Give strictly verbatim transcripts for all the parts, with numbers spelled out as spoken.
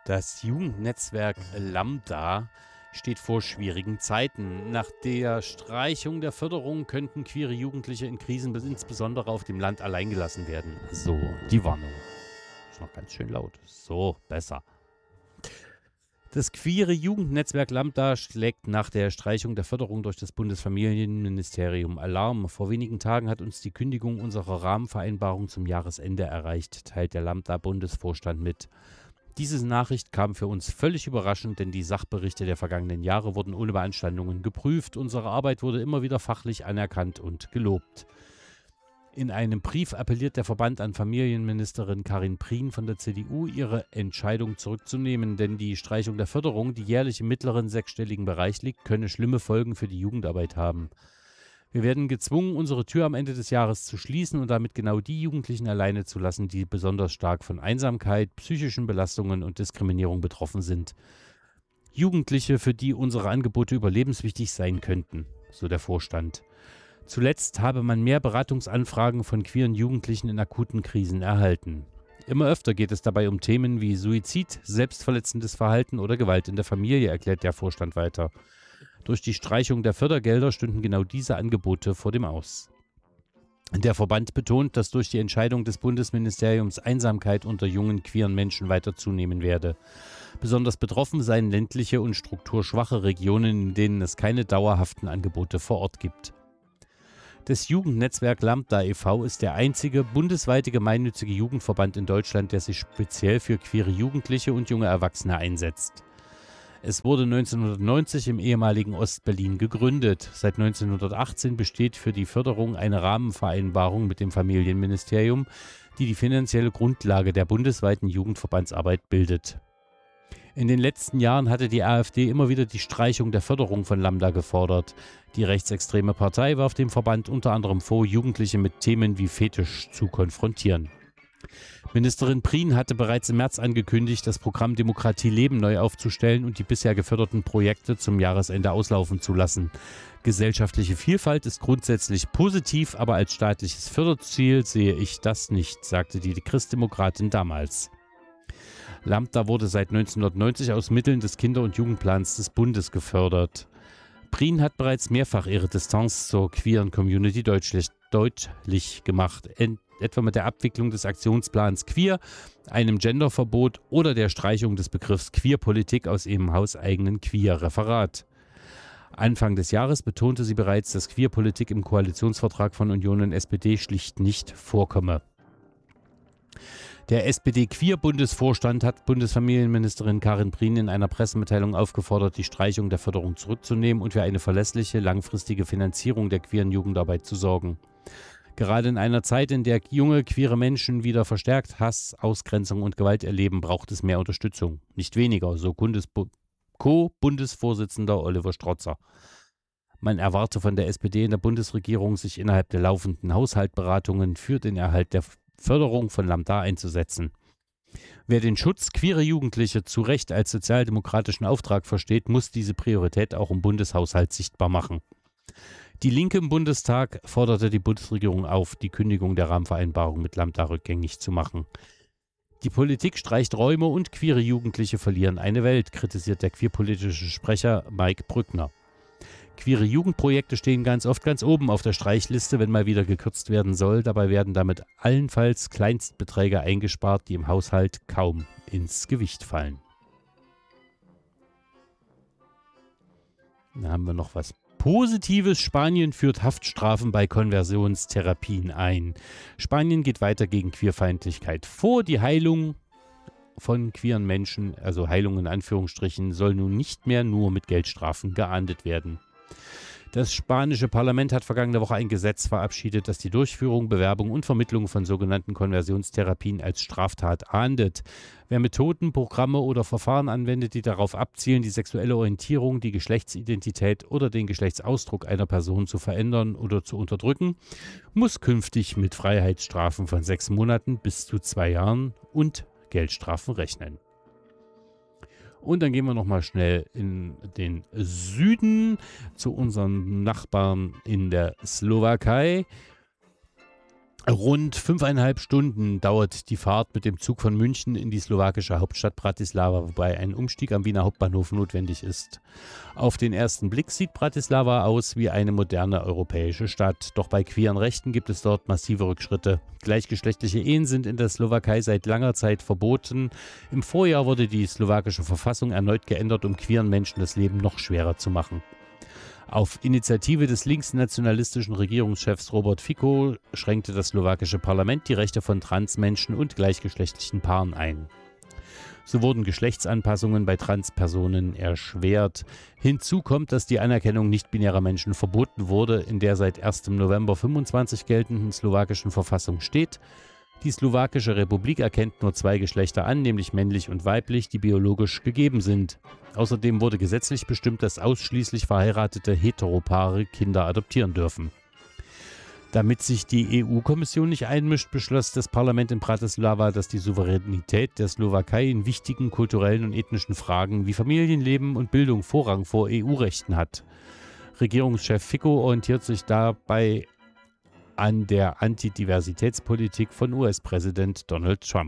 Das Jugendnetzwerk Lambda steht vor schwierigen Zeiten. Nach der Streichung der Förderung könnten queere Jugendliche in Krisen bis insbesondere auf dem Land allein gelassen werden. So, die Warnung. Ist noch ganz schön laut. So, besser. Das queere Jugendnetzwerk Lambda schlägt nach der Streichung der Förderung durch das Bundesfamilienministerium Alarm. Vor wenigen Tagen hat uns die Kündigung unserer Rahmenvereinbarung zum Jahresende erreicht, teilt der Lambda-Bundesvorstand mit. Diese Nachricht kam für uns völlig überraschend, denn die Sachberichte der vergangenen Jahre wurden ohne Beanstandungen geprüft. Unsere Arbeit wurde immer wieder fachlich anerkannt und gelobt. In einem Brief appelliert der Verband an Familienministerin Karin Prien von der C D U, ihre Entscheidung zurückzunehmen, denn die Streichung der Förderung, die jährlich im mittleren sechsstelligen Bereich liegt, könne schlimme Folgen für die Jugendarbeit haben. Wir werden gezwungen, unsere Tür am Ende des Jahres zu schließen und damit genau die Jugendlichen alleine zu lassen, die besonders stark von Einsamkeit, psychischen Belastungen und Diskriminierung betroffen sind. Jugendliche, für die unsere Angebote überlebenswichtig sein könnten, so der Vorstand. Zuletzt habe man mehr Beratungsanfragen von queeren Jugendlichen in akuten Krisen erhalten. Immer öfter geht es dabei um Themen wie Suizid, selbstverletzendes Verhalten oder Gewalt in der Familie, erklärt der Vorstand weiter. Durch die Streichung der Fördergelder stünden genau diese Angebote vor dem Aus. Der Verband betont, dass durch die Entscheidung des Bundesministeriums Einsamkeit unter jungen queeren Menschen weiter zunehmen werde. Besonders betroffen seien ländliche und strukturschwache Regionen, in denen es keine dauerhaften Angebote vor Ort gibt. Das Jugendnetzwerk Lambda e V ist der einzige bundesweite gemeinnützige Jugendverband in Deutschland, der sich speziell für queere Jugendliche und junge Erwachsene einsetzt. Es wurde neunzehnhundertneunzig im ehemaligen Ostberlin gegründet. Seit neunzehnhundertachtzehn besteht für die Förderung eine Rahmenvereinbarung mit dem Familienministerium, die die finanzielle Grundlage der bundesweiten Jugendverbandsarbeit bildet. In den letzten Jahren hatte die AfD immer wieder die Streichung der Förderung von Lambda gefordert. Die rechtsextreme Partei warf dem Verband unter anderem vor, Jugendliche mit Themen wie Fetisch zu konfrontieren. Ministerin Prien hatte bereits im März angekündigt, das Programm Demokratie Leben neu aufzustellen und die bisher geförderten Projekte zum Jahresende auslaufen zu lassen. Gesellschaftliche Vielfalt ist grundsätzlich positiv, aber als staatliches Förderziel sehe ich das nicht, sagte die Christdemokratin damals. Lambda wurde seit neunzehnhundertneunzig aus Mitteln des Kinder- und Jugendplans des Bundes gefördert. Prien hat bereits mehrfach ihre Distanz zur queeren Community deutlich, deutlich gemacht, Ent- etwa mit der Abwicklung des Aktionsplans Queer, einem Genderverbot oder der Streichung des Begriffs Queerpolitik aus ihrem hauseigenen Queer-Referat. Anfang des Jahres betonte sie bereits, dass Queerpolitik im Koalitionsvertrag von Union und S P D schlicht nicht vorkomme. Der S P D-Queer-Bundesvorstand hat Bundesfamilienministerin Karin Prien in einer Pressemitteilung aufgefordert, die Streichung der Förderung zurückzunehmen und für eine verlässliche, langfristige Finanzierung der queeren Jugendarbeit zu sorgen. Gerade in einer Zeit, in der junge, queere Menschen wieder verstärkt Hass, Ausgrenzung und Gewalt erleben, braucht es mehr Unterstützung. Nicht weniger, so Bundesbu- Co-Bundesvorsitzender Oliver Strotzer. Man erwarte von der S P D in der Bundesregierung, sich innerhalb der laufenden Haushaltsberatungen für den Erhalt der Förderung von Lambda einzusetzen. Wer den Schutz queerer Jugendliche zu Recht als sozialdemokratischen Auftrag versteht, muss diese Priorität auch im Bundeshaushalt sichtbar machen. Die Linke im Bundestag forderte die Bundesregierung auf, die Kündigung der Rahmenvereinbarung mit Lambda rückgängig zu machen. Die Politik streicht Räume und queere Jugendliche verlieren eine Welt, kritisiert der queerpolitische Sprecher Mike Brückner. Queere Jugendprojekte stehen ganz oft ganz oben auf der Streichliste, wenn mal wieder gekürzt werden soll. Dabei werden damit allenfalls Kleinstbeträge eingespart, die im Haushalt kaum ins Gewicht fallen. Dann haben wir noch was Positives. Spanien führt Haftstrafen bei Konversionstherapien ein. Spanien geht weiter gegen Queerfeindlichkeit vor. Die Heilung von queeren Menschen, also Heilung in Anführungsstrichen, soll nun nicht mehr nur mit Geldstrafen geahndet werden. Das spanische Parlament hat vergangene Woche ein Gesetz verabschiedet, das die Durchführung, Bewerbung und Vermittlung von sogenannten Konversionstherapien als Straftat ahndet. Wer Methoden, Programme oder Verfahren anwendet, die darauf abzielen, die sexuelle Orientierung, die Geschlechtsidentität oder den Geschlechtsausdruck einer Person zu verändern oder zu unterdrücken, muss künftig mit Freiheitsstrafen von sechs Monaten bis zu zwei Jahren und Geldstrafen rechnen. Und dann gehen wir nochmal schnell in den Süden zu unseren Nachbarn in der Slowakei. Rund fünfeinhalb Stunden dauert die Fahrt mit dem Zug von München in die slowakische Hauptstadt Bratislava, wobei ein Umstieg am Wiener Hauptbahnhof notwendig ist. Auf den ersten Blick sieht Bratislava aus wie eine moderne europäische Stadt. Doch bei queeren Rechten gibt es dort massive Rückschritte. Gleichgeschlechtliche Ehen sind in der Slowakei seit langer Zeit verboten. Im Vorjahr wurde die slowakische Verfassung erneut geändert, um queeren Menschen das Leben noch schwerer zu machen. Auf Initiative des linksnationalistischen Regierungschefs Robert Fico schränkte das slowakische Parlament die Rechte von Transmenschen und gleichgeschlechtlichen Paaren ein. So wurden Geschlechtsanpassungen bei Transpersonen erschwert. Hinzu kommt, dass die Anerkennung nicht-binärer Menschen verboten wurde, in der seit ersten November fünfundzwanzig geltenden slowakischen Verfassung steht. Die slowakische Republik erkennt nur zwei Geschlechter an, nämlich männlich und weiblich, die biologisch gegeben sind. Außerdem wurde gesetzlich bestimmt, dass ausschließlich verheiratete Heteropaare Kinder adoptieren dürfen. Damit sich die E U-Kommission nicht einmischt, beschloss das Parlament in Bratislava, dass die Souveränität der Slowakei in wichtigen kulturellen und ethnischen Fragen wie Familienleben und Bildung Vorrang vor E U-Rechten hat. Regierungschef Fico orientiert sich dabei an der Antidiversitätspolitik von U S-Präsident Donald Trump.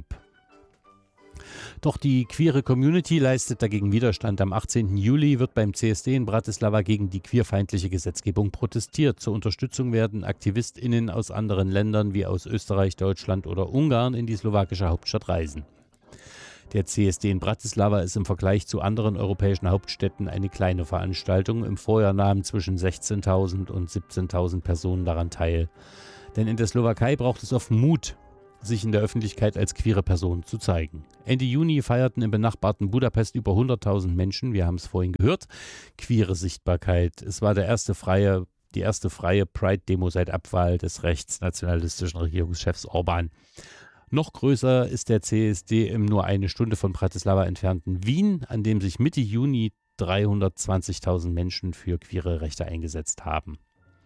Doch die queere Community leistet dagegen Widerstand. Am achtzehnten Juli wird beim C S D in Bratislava gegen die queerfeindliche Gesetzgebung protestiert. Zur Unterstützung werden AktivistInnen aus anderen Ländern wie aus Österreich, Deutschland oder Ungarn in die slowakische Hauptstadt reisen. Der C S D in Bratislava ist im Vergleich zu anderen europäischen Hauptstädten eine kleine Veranstaltung. Im Vorjahr nahmen zwischen sechzehntausend und siebzehntausend Personen daran teil. Denn in der Slowakei braucht es oft Mut, sich in der Öffentlichkeit als queere Person zu zeigen. Ende Juni feierten im benachbarten Budapest über hunderttausend Menschen, wir haben es vorhin gehört, queere Sichtbarkeit. Es war der erste freie, die erste freie Pride-Demo seit Abwahl des rechtsnationalistischen Regierungschefs Orban. Noch größer ist der C S D im nur eine Stunde von Bratislava entfernten Wien, an dem sich Mitte Juni dreihundertzwanzigtausend Menschen für queere Rechte eingesetzt haben.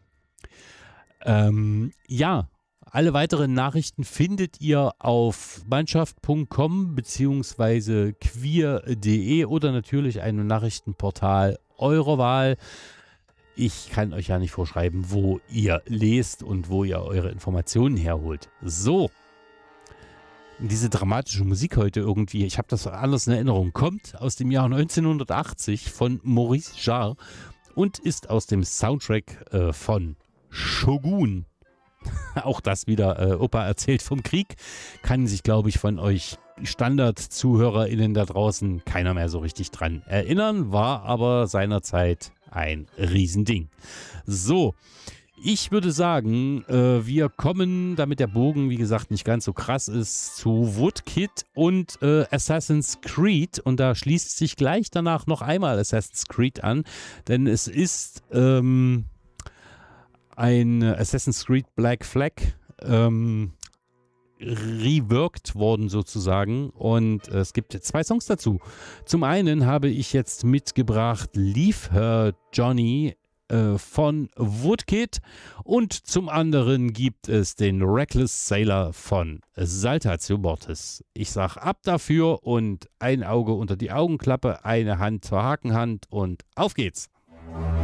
Ähm, ja, alle weiteren Nachrichten findet ihr auf mannschaft punkt com bzw. queer punkt de oder natürlich einem Nachrichtenportal eurer Wahl. Ich kann euch ja nicht vorschreiben, wo ihr lest und wo ihr eure Informationen herholt. So. Diese dramatische Musik heute irgendwie, ich habe das anders in Erinnerung, kommt aus dem Jahr neunzehnhundertachtzig von Maurice Jarre und ist aus dem Soundtrack äh, von Shogun. Auch das wieder, äh, Opa erzählt vom Krieg, kann sich, glaube ich, von euch Standard-ZuhörerInnen da draußen keiner mehr so richtig dran erinnern, war aber seinerzeit ein Riesending. So. Ich würde sagen, äh, wir kommen, damit der Bogen, wie gesagt, nicht ganz so krass ist, zu Woodkid und äh, Assassin's Creed. Und da schließt sich gleich danach noch einmal Assassin's Creed an, denn es ist ähm, ein Assassin's Creed Black Flag ähm, reworked worden sozusagen. Und äh, es gibt zwei Songs dazu. Zum einen habe ich jetzt mitgebracht Leave Her Johnny von Woodkid und zum anderen gibt es den Reckless Sailor von Saltatio Mortis. Ich sag ab dafür und ein Auge unter die Augenklappe, eine Hand zur Hakenhand und auf geht's.